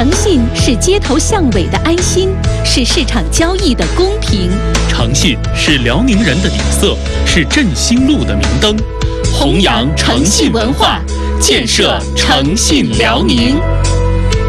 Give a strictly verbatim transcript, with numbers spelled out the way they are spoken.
诚信是街头巷尾的安心，是市场交易的公平。 诚信是辽宁人的底色，是振兴路的明灯。弘扬诚信文化，建设诚信辽宁。